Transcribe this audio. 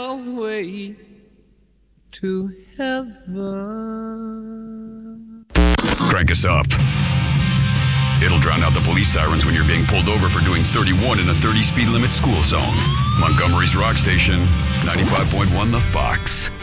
your way to heaven. Crank us up. It'll drown out the police sirens when you're being pulled over for doing 31 in a 30 speed limit school zone. Montgomery's Rock Station, 95.1 The Fox.